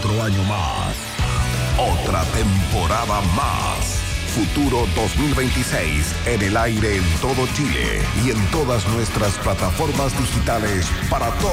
otro año más. Otra temporada más. Futuro 2026 en el aire en todo Chile y en todas nuestras plataformas digitales para todo